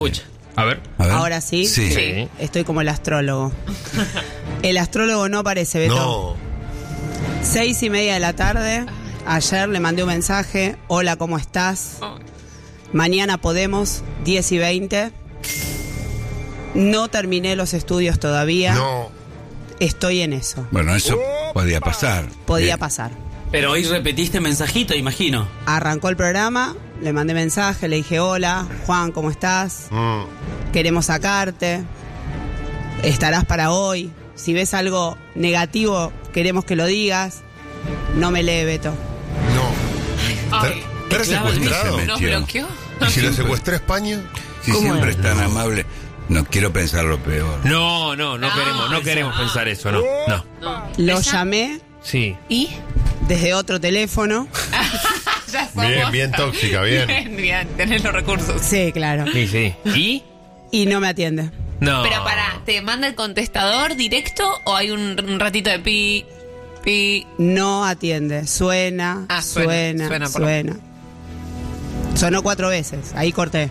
Escucha. A ver. ¿Ahora sí? Sí. Estoy como el astrólogo. El astrólogo no aparece, Beto. No. 6:30 de la tarde. Ayer le mandé un mensaje. Hola, ¿cómo estás? Mañana podemos, 10:20. No terminé los estudios todavía. No. Estoy en eso. Bueno, eso podía pasar. Podía pasar. Pero hoy repetiste mensajito, imagino. Arrancó el programa, le mandé mensaje, le dije, hola, Juan, ¿cómo estás? Queremos sacarte. Estarás para hoy. Si ves algo negativo, queremos que lo digas. No me lee, Beto. No. Ay, ¿Estás secuestrado? Se ¿Nos metió. bloqueó? ¿Y si lo secuestré a España? Si siempre es tan amable, no quiero pensar lo peor. No queremos pensar eso, no. Lo ¿Esa? llamé Sí. ¿Y? desde otro teléfono. Ya somos. Bien tóxica, bien. Bien, tenés los recursos. Sí, claro. Sí. ¿Y? Y no me atiende. No. Pero ¿te manda el contestador directo o hay un ratito de pi? No atiende. Suena, Ah, suena, suena. Sonó 4 veces. Ahí corté.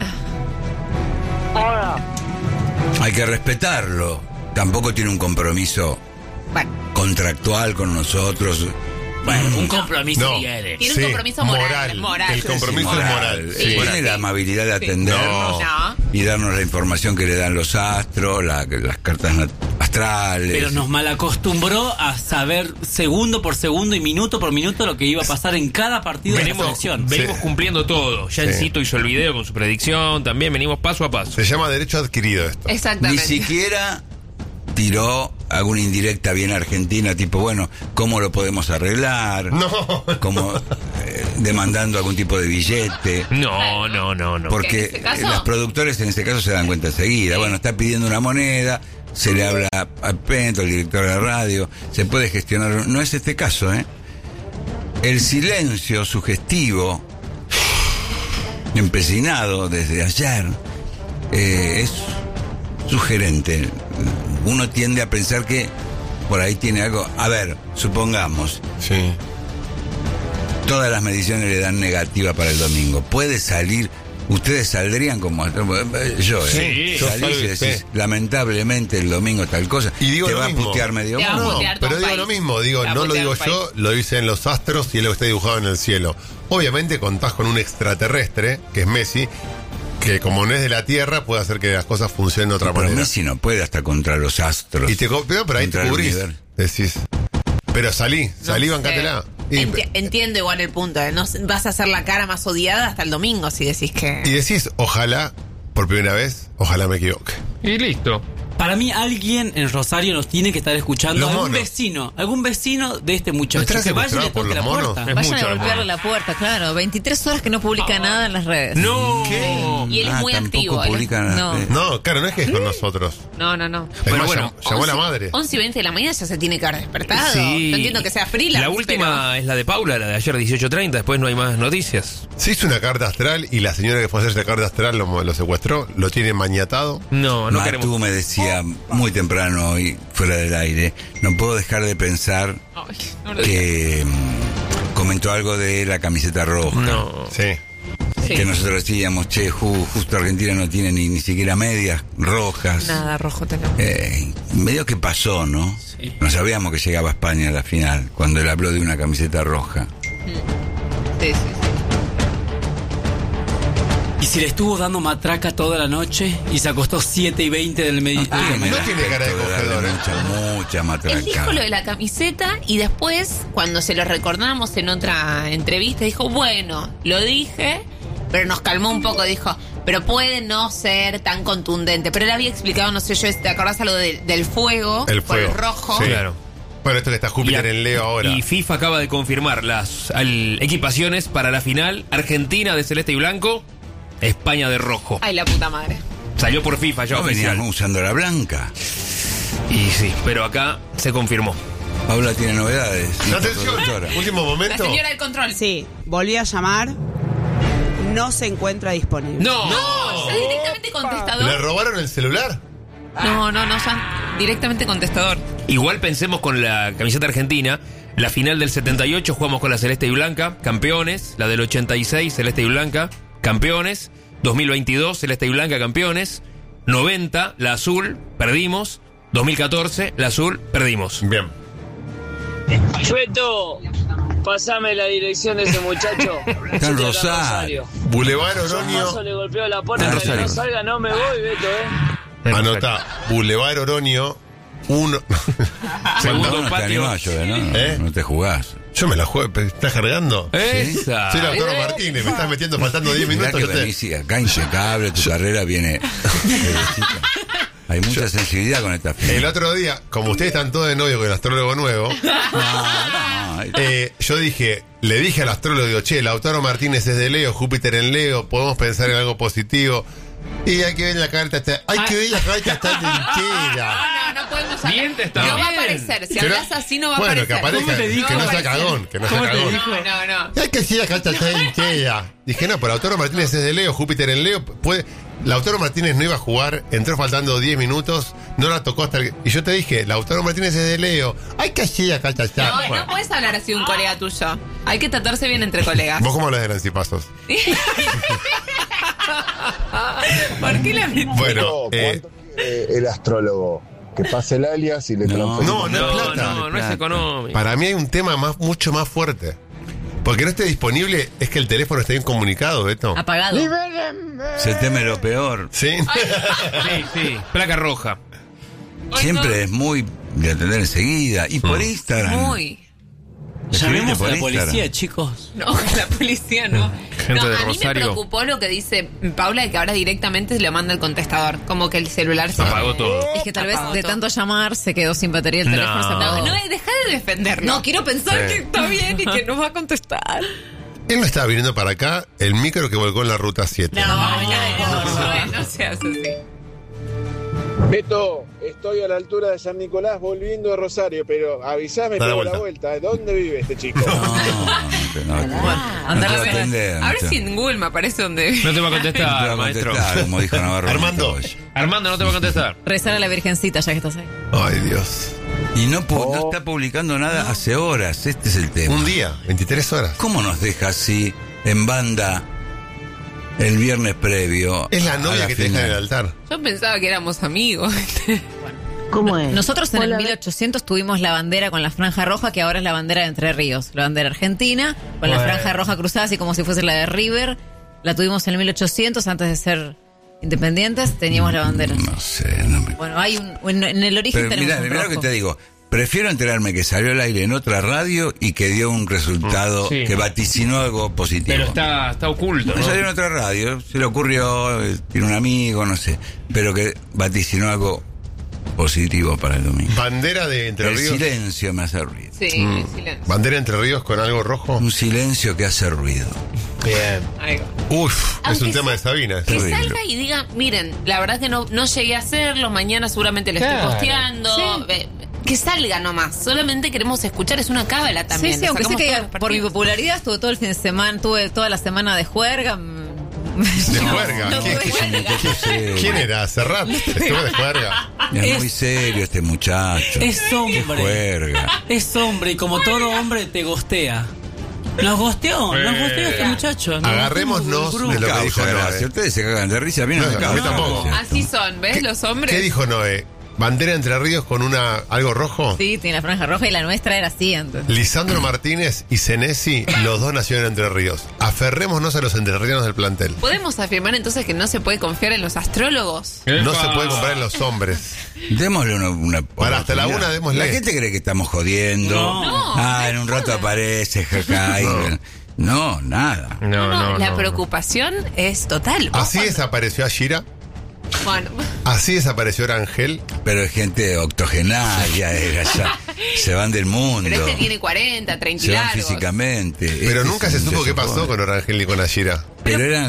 Hay que respetarlo. Tampoco tiene un compromiso Bueno, contractual con nosotros. Bueno, un compromiso No. quiere. tiene un compromiso moral. El compromiso es moral. Sí. Sí. Tiene la amabilidad de atendernos No. y darnos la información que le dan los astros, las cartas astrales. Pero nos malacostumbró a saber segundo por segundo y minuto por minuto lo que iba a pasar en cada partido de la selección. Venimos cumpliendo todo. Ya Sí. Encito hizo el video con su predicción. También venimos paso a paso. Se llama derecho adquirido esto. Ni Exactamente. siquiera tiró alguna indirecta bien argentina, tipo, bueno, ¿cómo lo podemos arreglar? No. Como demandando algún tipo de billete. No. Porque ¿En este caso? los productores en ese caso se dan cuenta enseguida. Bueno, está pidiendo una moneda, se le habla al Pento, al director de la radio, se puede gestionar. No es este caso, ¿eh? El silencio sugestivo, empecinado desde ayer, es sugerente. Uno tiende a pensar que por ahí tiene algo. A ver, supongamos, Sí. todas las mediciones le dan negativa para el domingo. Puede salir, ustedes saldrían como yo, Sí, yo salís y salgo, decís, sí. lamentablemente el domingo tal cosa. Y digo te lo va mismo. a putear medio Te va a mundo. No, putear todo pero un digo país. lo mismo, Te va a no lo putear digo un país. yo, lo dicen los astros y es lo que está dibujado en el cielo. Obviamente contás con un extraterrestre, que es Messi, que como no es de la Tierra, puede hacer que las cosas funcionen de otra Pero manera. Messi no puede hasta contra los astros. Pero ahí te Contra el cubrís. universo. Decís. Pero salí, No bancátela. sé. Y, Entiendo igual el punto. No vas a hacer la cara más odiada hasta el domingo si decís que... y decís, ojalá, por primera vez, ojalá me equivoque. Y listo. Para mí alguien en Rosario nos tiene que estar escuchando. Los Algún monos. vecino de este ¿No muchacho. estará Que vaya y le secuestrado por toque la los monos? puerta. Es Vayan mucho, a golpearle hermano. la puerta, claro. 23 horas que no publica nada en las redes. No. Y él es muy tampoco activo. él es- publican las No. redes. No, claro, no es que es con nosotros. No. Es Pero más, bueno, llamó la madre. 11:20 de la mañana ya se tiene que haber despertado. Sí. Yo entiendo que sea freelance. La última es la de Paula, la de ayer 18:30. Después no hay más noticias. Se hizo una carta astral y la señora que fue a hacer esa carta astral lo secuestró, lo tiene maniatado. No Matú queremos. me decía muy temprano hoy, fuera del aire, no puedo dejar de pensar Ay, no lo digas. que comentó algo de la camiseta roja. No. Sí. Sí. Que nosotros decíamos, che, justo Argentina no tiene ni siquiera medias rojas. Nada rojo tenemos. Medio que pasó, ¿no? Sí. No sabíamos que llegaba a España a la final, cuando él habló de una camiseta roja. Sí. Y si le estuvo dando matraca toda la noche y se acostó 7:20 del mediodía. no tiene cara de cogedor, ¿eh? Mucha matraca. Él dijo lo de la camiseta y después, cuando se lo recordamos en otra entrevista, dijo, bueno, lo dije, pero nos calmó un poco, dijo, pero puede no ser tan contundente. Pero él había explicado, no sé yo, ¿te acordás algo del fuego? El Por fuego. el rojo. Sí. Claro. Bueno, esto que está Júpiter Y- en Leo ahora. Y FIFA acaba de confirmar las equipaciones para la final. Argentina de celeste y blanco, España de rojo. Ay, la puta madre. Salió por FIFA ya ¿No oficial. venían usando la blanca? Y sí, pero acá se confirmó. Paula tiene novedades. Atención, Productora. último La momento. señora del control. Sí, volví a llamar. No se encuentra disponible. ¡No! No, ya directamente ¿Le contestador. robaron el celular? No, ya directamente contestador. Igual pensemos con la camiseta argentina. La final del 78 jugamos con la celeste y blanca, campeones. La del 86, celeste y blanca, campeones. 2022, Celeste y Blanca campeones. 90, la azul, perdimos. 2014, la azul, perdimos. Bien. Beto, pasame la dirección de ese muchacho. Está en Rosario. Boulevard Mazo Oroño. le golpeó la puerta Ah, para que no Rosario. salga, no me voy, Beto, Anota, Boulevard Oroño 1. Segundo No te patio. animás, yo, ¿no? ¿Eh? No te jugás. Yo me la juego, ¿pero ¿estás cargando? Esa. Soy Lautaro Martínez, me estás metiendo faltando 10 Mirá minutos. que yo te- venís acá impecable, tu carrera viene derechita. Hay mucha sensibilidad con esta El film. otro día, como ustedes están todos de novio con el astrólogo nuevo, yo le dije al astrólogo, digo, che, Lautaro Martínez es de Leo, Júpiter en Leo, podemos pensar en algo positivo. Y hay que ver la carta, hay que ver la carta, está entera. No podemos hablar. Bien, está No va a bien. aparecer. Si Que no- hablas así, no va a bueno, aparecer. que aparezca, ¿Cómo te dijo? que no va a sea aparecer. cagón, que no sea ¿Cómo te cagón. dijo? No. Hay que decir la carta está entera. Dije, no, pero Lautaro Martínez es de Leo, Júpiter en Leo, puede... Lautaro Martínez no iba a jugar, entró faltando 10 minutos, no la tocó hasta el... Y yo te dije, Lautaro Martínez es de Leo, hay que decir la carta está. No, Bueno, no puedes hablar así de un colega tuyo. Hay que tratarse bien entre colegas. ¿vos cómo hablas de Nancy Pasos? ¿Por qué la Bueno, el astrólogo? Que pase el alias y le No. transferimos. no es plata. No es económico. Para mí hay un tema mucho más fuerte. Porque no esté disponible, es que el teléfono está bien comunicado, Beto. Apagado. Se teme lo peor. ¿Sí? Sí. Placa roja. Siempre es muy de atender enseguida. Y por Instagram. Muy. Llamemos a por la Instagram. policía, chicos. No, la policía no. Gente No, de a mí me Rosario. preocupó lo que dice Paula, de que ahora directamente le manda el contestador. Como que el celular se Apagó todo. Es que tal vez Apagó de todo. tanto llamar se quedó sin batería el teléfono. Se apagó. No, deja de defenderlo. No, quiero pensar Sí. que está bien y que nos va a contestar. Él no estaba viniendo para acá, el micro que volcó en la ruta 7. No seas así. Beto, estoy a la altura de San Nicolás volviendo de Rosario, pero avísame, Da la pego la vuelta. vuelta. ¿Dónde vive este chico? No te va a atender. A ver si en Google me aparece donde. No te va a No te contestar, va a maestro. contestar, como dijo Navarro. Armando. Montoya. Armando no te va a contestar. Rezar a la Virgencita ya que estás ahí. Ay, Dios. Y no está publicando nada hace horas. Este es el tema. Un día, 23 horas. ¿Cómo nos deja así en banda el viernes previo? Es la a novia que te deja en el altar. Yo pensaba que éramos amigos. ¿Cómo es? Nosotros en el Hola, 1800 tuvimos la bandera con la franja roja, que ahora es la bandera de Entre Ríos. La bandera argentina, con la franja roja cruzada, así como si fuese la de River. La tuvimos en el 1800, antes de ser independientes, teníamos la bandera. No sé, no me... Bueno, hay en el origen Pero tenemos mirá un lo que rojo. te digo. Prefiero enterarme que salió al aire en otra radio y que dio un resultado Sí. que vaticinó algo positivo. Pero está oculto, No ¿no? salió en otra radio, se le ocurrió, tiene un amigo, no sé, pero que vaticinó algo positivo para el domingo. Bandera de Entre El Ríos. silencio me hace ruido. Sí, silencio. Bandera de Entre Ríos con algo rojo. Un silencio que hace ruido. Bien. Ahí va. Uf, es Aunque un tema de sea- Sabina. Que Terrible. salga y diga, miren, la verdad que no llegué a hacerlo, mañana seguramente lo estoy posteando. Que salga nomás, solamente queremos escuchar, es una cábala también. Sí, le aunque sé sacamos que todos los por mi partidos. popularidad estuve todo el fin de semana, tuve toda la semana de juerga. ¿De juerga? No ¿Qué- tuve qué- juerga. ¿Quién era? Serrat. Estuvo de juerga. Es muy serio este muchacho. Es Qué hombre. juerga. Es hombre y como todo hombre te gostea. Nos gosteó este muchacho. Nos Agarrémonos gosteó por el de lo que Causa dijo gracia. Noé. Ustedes se cagan de risa, a mí no, No, me a mí causa tampoco. gracia. Así son, ¿ves? Los hombres. ¿Qué dijo Noé? ¿Bandera de Entre Ríos con algo rojo? Sí, tiene la franja roja y la nuestra era así antes. Lisandro Martínez y Senesi, los dos nacieron en Entre Ríos. Aferrémonos a los entrerrianos del plantel. ¿Podemos afirmar entonces que no se puede confiar en los astrólogos? No se puede comprar en los hombres. Démosle una Para, hasta la oportunidad. una, démosle. La gente cree que estamos jodiendo. No. En un rato aparece, jaja. No, nada. La preocupación es total. Así desapareció Ashira, Bueno, así desapareció Orangel. Pero es gente octogenaria, ya se van del mundo. pero este tiene 40, 30 y Se van largos. físicamente. Pero Este nunca es se un supo qué muchacho pasó joven. con Orangel y con Ashira. Pero eran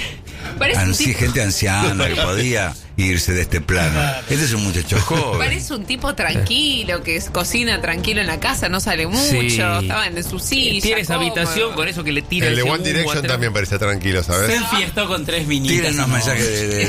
Parece un tipo- gente anciana que podía irse de este plano. Este es un muchacho joven. Parece un tipo tranquilo, que cocina tranquilo en la casa, no sale mucho, Sí. estaba en su silla. Tiene esa cómodo. habitación con eso que le tira El de ese One humo Direction atrás. también parecía tranquilo, Se ¿sabes? enfiestó con 3 minitas. Tienen unos ¿no? mensajes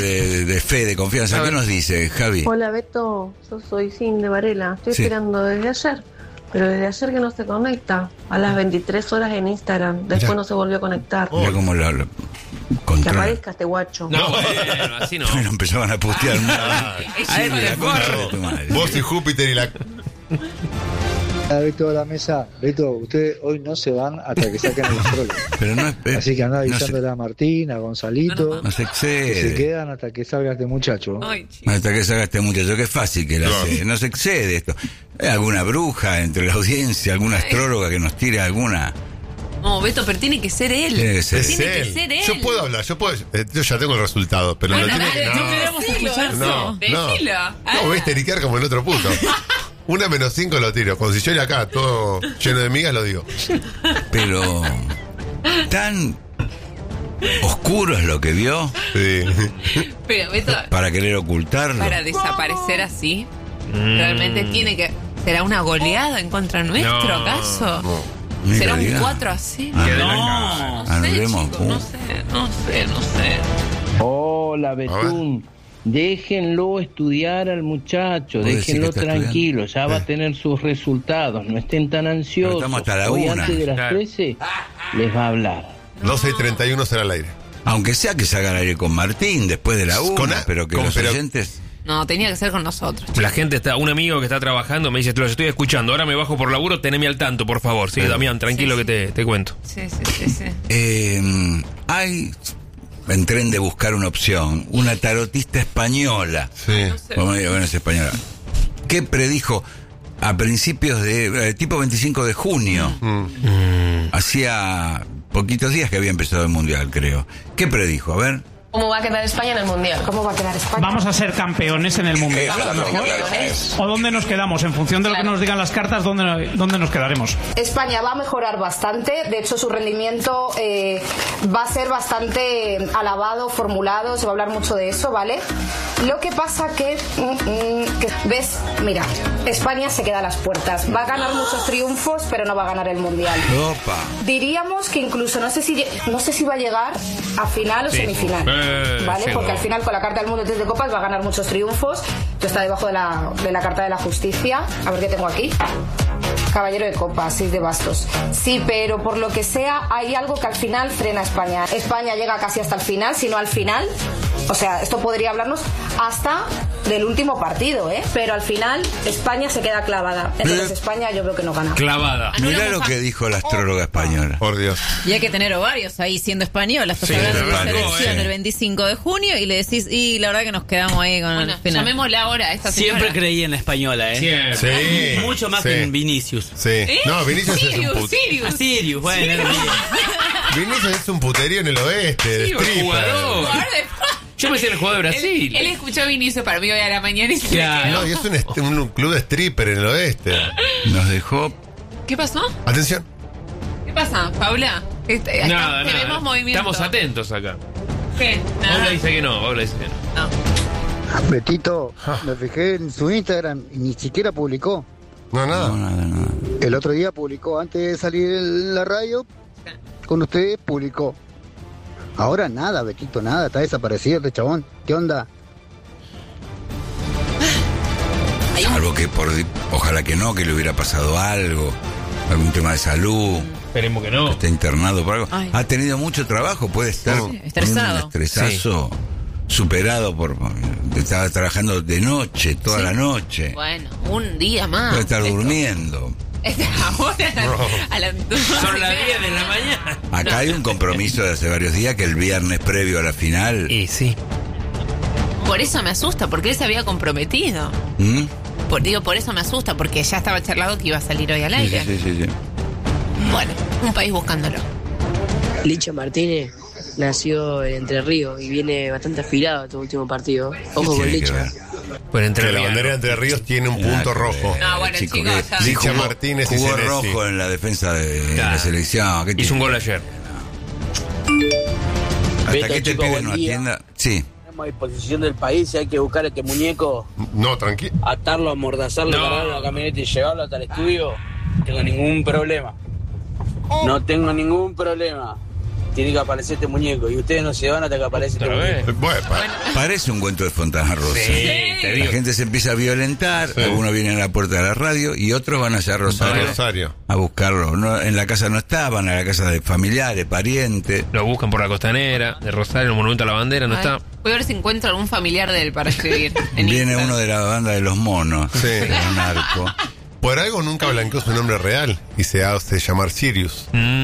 de fe, de confianza. ¿Qué nos dice, Javi? Hola Beto, yo soy Sin de Varela. Estoy Sí. esperando desde ayer Pero desde ayer que no se conecta. A las 23 horas en Instagram. Después Mirá. no se volvió a conectar. Mira cómo lo Que controla. aparezca este guacho. No, bueno, así no. Bueno, empezaban a putear. A él le de tu madre. Vos y Júpiter y la... Beto a la mesa. Beto, ustedes hoy no se van hasta que saquen el trolo. Pero no es. Así que anda no se- avisándole a Martín, a Gonzalito, No se que se excede. quedan hasta que salga este muchacho. Ay, chico. Hasta que salga este muchacho, que es fácil que la Claro. hace. No se excede esto. Hay alguna bruja entre la audiencia, alguna astróloga que nos tire alguna. No, Beto, pero tiene que ser él. Tiene que ser. Tiene que ser él. Yo puedo hablar, yo ya tengo el resultado, pero Bueno, lo tiene dale, que... no queremos escuchar no, Decilo. no, voy a histericar como el otro puto. 1-5 lo tiro. Cuando si yo ir acá todo lleno de migas lo digo. Pero. Tan. Oscuro es lo que vio Sí. Pero Beto, para querer ocultarlo. para desaparecer así, realmente tiene que... ¿Será una goleada en contra nuestro, No, acaso? Ni ¿Será lo un diga. 4-0? Ah, No. No sé, Anulemos, chicos, no sé. Hola, Betún. Déjenlo estudiar al muchacho, Vos decís que déjenlo está tranquilo, ya va a tener sus resultados, no estén tan ansiosos. Pero estamos hasta la Hoy 1. antes de las Claro. 13 les va a hablar. 12:31 será al aire. Aunque sea que salga al aire con Martín después de la 1, Con pero que los oyentes. No, tenía que ser con nosotros. La gente está, un amigo que está trabajando me dice, los estoy escuchando, ahora me bajo por laburo, teneme al tanto, por favor. Sí, Damián, tranquilo Sí, que te cuento. Sí. Hay, en tren de buscar una opción, una tarotista española. Sí. Bueno, es española. Que predijo a principios de. Tipo 25 de junio. Hacía poquitos días que había empezado el mundial, creo. ¿Qué predijo? A ver. ¿Cómo va a quedar España en el Mundial? ¿Cómo va a quedar España? Vamos a ser campeones en el mundial. ¿O dónde nos quedamos? En función de lo que nos digan las cartas, ¿dónde nos quedaremos? España va a mejorar bastante, de hecho su rendimiento va a ser bastante alabado, formulado, se va a hablar mucho de eso, ¿vale? Lo que pasa que ves, mira, España se queda a las puertas, va a ganar muchos triunfos, pero no va a ganar el Mundial. Opa. Diríamos que incluso no sé si va a llegar a final o Sí. semifinal, ¿vale? sí, Porque no. al final con la carta del mundo de 3 de copas va a ganar muchos triunfos. Esto está debajo de la carta de la justicia. A ver qué tengo aquí. Caballero de copas, 6 de bastos. Sí, pero por lo que sea, hay algo que al final frena a España. España llega casi hasta el final, si no al final. O sea, esto podría hablarnos hasta del último partido, ¿eh? Pero al final España se queda clavada. Entonces España yo creo que no gana. Clavada. Mirá lo que dijo la astróloga española. Por Dios. Y hay que tener ovarios ahí siendo española. Estás Sí, hablando de pero la no, selección el 25 de junio y le decís, y la verdad que nos quedamos ahí con Bueno, el final. llamémosla ahora a esta señora. Siempre creí en la española, ¿eh? Siempre. Sí. Mucho más Sí. que en Vinicius. Sí. No, Vinicius es un Sirius, puto. A Sirius, bueno, era mío. Vinicius es un puterío en el oeste, de Sí, stripper. jugador. Yo me sé el jugador de Brasil. Él escuchó a Vinicius para mí hoy a la mañana y se Claro. No, y es un club de stripper en el oeste. Nos dejó. ¿Qué pasó? Atención. ¿Qué pasa, Paula? Nada, Tenemos nada. movimiento. Estamos atentos acá. ¿Qué? Paula Nada. dice que no, Paula dice que no. Betito, me fijé en su Instagram y ni siquiera publicó. No, nada. No, nada. El otro día publicó, antes de salir en la radio, con ustedes publicó. Ahora nada, Betito, nada, está desaparecido este chabón. ¿Qué onda? Salvo que ojalá que no, que le hubiera pasado algo, algún tema de salud, Esperemos que no. está internado por algo. Ay. Ha tenido mucho trabajo, puede estar Sí, con estresado. un estresazo superado estaba trabajando de noche, toda la noche. Bueno, un día más. Puede estar Esto- durmiendo. Ahora a las Son las 10 de la mañana. Acá hay un compromiso de hace varios días que el viernes previo a la final. Y sí. Por eso me asusta, porque él se había comprometido. ¿Mm? Por eso me asusta, porque ya estaba charlado que iba a salir hoy al aire. Sí. Bueno, un país buscándolo. Licha Martínez nació en Entre Ríos y viene bastante afilado a este último partido. Ojo con Tiene que Licha. ver. Pues entre Que la Ríos. bandera de Entre Ríos tiene un punto rojo. No, bueno, Chico, chicos, que ya. sí Licha jugó- Martínez y jugó Senesi. rojo en la defensa de Claro. la selección. ¿Qué Hizo tiene? un gol ayer. Hasta Beto, que este chico, pibe buen no día. atienda. Sí. Estamos a disposición del país y hay que buscar a este muñeco, No, tranquilo. atarlo, amordazarlo, No. cargarlo en la camioneta y llevarlo hasta el estudio. No tengo ningún problema. No tengo ningún problema. tiene que aparecer este muñeco. Y ustedes no se van hasta que aparece este muñeco. Bueno, Parece un cuento de Fontana Rosa. Sí, te digo. La gente se empieza a violentar, Sí. algunos vienen a la puerta de la radio y otros van allá a Rosario, a buscarlo. No, en la casa no estaban, a la casa de familiares, parientes. Lo buscan por la costanera, de Rosario, el Monumento a la Bandera, no Ay, está. voy a ver si encuentro algún familiar de él para escribir. en Viene Instagram. uno de la banda de los monos, Sí. un arco. por algo nunca blanqueó su nombre real y se hace llamar Sirius.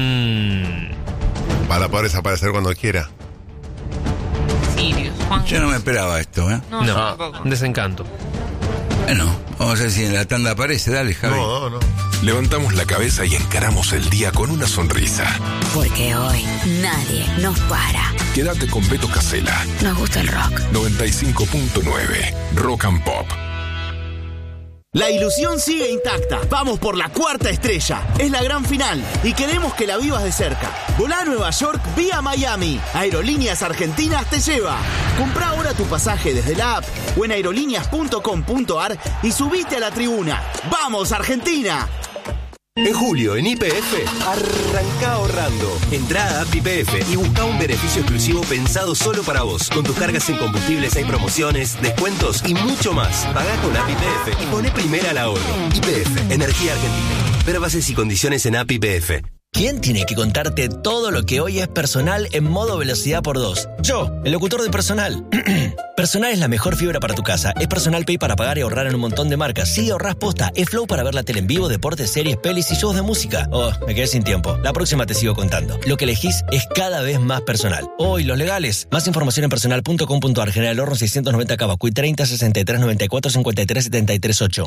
Para poder desaparecer cuando quiera. Sirius, Juan. Yo no me esperaba esto, ¿eh? No, yo tampoco. Un desencanto. Bueno, vamos a ver si en la tanda aparece. Dale, Javi. No. Levantamos la cabeza y encaramos el día con una sonrisa. Porque hoy nadie nos para. Quédate con Beto Casella. Nos gusta el rock. 95.9 Rock and Pop. La ilusión sigue intacta. Vamos por la 4ª estrella. Es la gran final y queremos que la vivas de cerca. Volá a Nueva York vía Miami. Aerolíneas Argentinas te lleva. Comprá ahora tu pasaje desde la app o en aerolíneas.com.ar y subite a la tribuna. ¡Vamos, Argentina! En julio, en YPF, arranca ahorrando. Entrá a App YPF y busca un beneficio exclusivo pensado solo para vos. Con tus cargas en combustibles hay promociones, descuentos y mucho más. Pagá con App YPF y poné primera al ahorro. YPF, Energía Argentina. Ver bases y condiciones en App YPF. ¿Quién tiene que contarte todo lo que hoy es Personal en modo velocidad por 2? Yo, el locutor de Personal. Personal es la mejor fibra para tu casa. Es Personal Pay para pagar y ahorrar en un montón de marcas. Sí, ahorrás posta. Es Flow para ver la tele en vivo, deportes, series, pelis y shows de música. Oh, me quedé sin tiempo. La próxima te sigo contando. Lo que elegís es cada vez más Personal. Oh, y los legales. Más información en personal.com.ar. General Horno 690 Cavacuy 30 63 94 53 73 8.